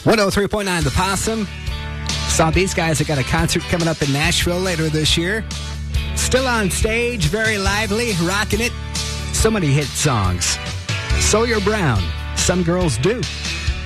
103.9 The Possum. Saw these guys that got a concert coming up in Nashville later this year. Still on stage, very lively, rocking it. So many hit songs. Sawyer Brown, Some Girls Do.